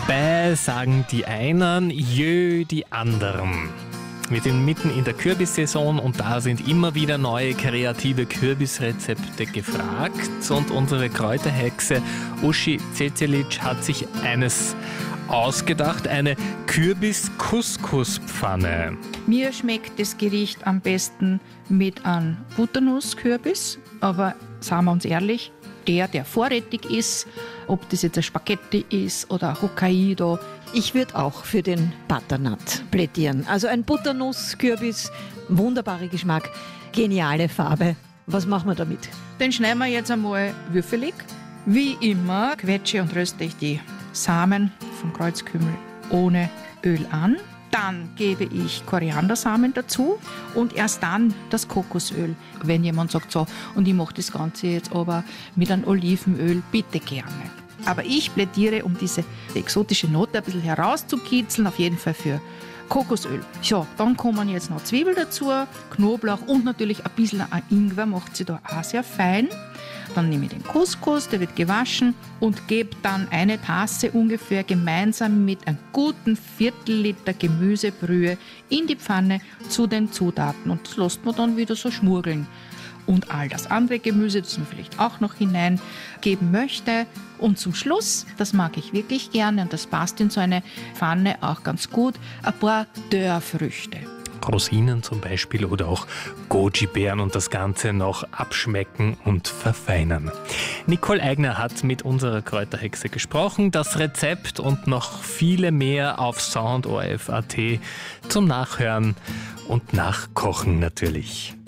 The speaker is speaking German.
Bäh sagen die einen, jö die anderen. Wir sind mitten in der Kürbissaison und da sind immer wieder neue kreative Kürbisrezepte gefragt. Und unsere Kräuterhexe Uschi Cecilic hat sich eines ausgedacht, eine Kürbis-Couscous-Pfanne. Mir schmeckt das Gericht am besten mit einem Butternusskürbis, aber sagen wir uns ehrlich, der vorrätig ist, ob das jetzt ein Spaghetti ist oder ein Hokkaido. Ich würde auch für den Butternut plädieren. Also ein Butternusskürbis, wunderbarer Geschmack, geniale Farbe. Was machen wir damit? Den schneiden wir jetzt einmal würfelig. Wie immer quetsche und röste ich die Samen vom Kreuzkümmel ohne Öl an. Dann gebe ich Koriandersamen dazu und erst dann das Kokosöl. Wenn jemand sagt so, und ich mache das Ganze jetzt aber mit einem Olivenöl, bitte gerne. Aber ich plädiere, um diese exotische Note ein bisschen herauszukitzeln, auf jeden Fall für Kokosöl. So, dann kommen jetzt noch Zwiebel dazu, Knoblauch und natürlich ein bisschen Ingwer, macht sie da auch sehr fein. Dann nehme ich den Couscous, der wird gewaschen und gebe dann eine Tasse ungefähr gemeinsam mit einem guten Viertel-Liter Gemüsebrühe in die Pfanne zu den Zutaten. Und das lässt man dann wieder so schmurgeln. Und all das andere Gemüse, das man vielleicht auch noch hineingeben möchte. Und zum Schluss, das mag ich wirklich gerne und das passt in so eine Pfanne auch ganz gut, ein paar Dörrfrüchte. Rosinen zum Beispiel oder auch Goji-Beeren und das Ganze noch abschmecken und verfeinern. Nicole Eigner hat mit unserer Kräuterhexe gesprochen. Das Rezept und noch viele mehr auf soundorf.at zum Nachhören und Nachkochen natürlich.